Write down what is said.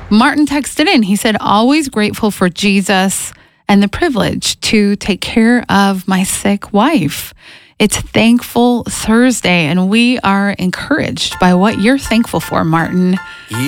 Martin texted in. He said, always grateful for Jesus and the privilege to take care of my sick wife. It's Thankful Thursday, and we are encouraged by what you're thankful for, Martin.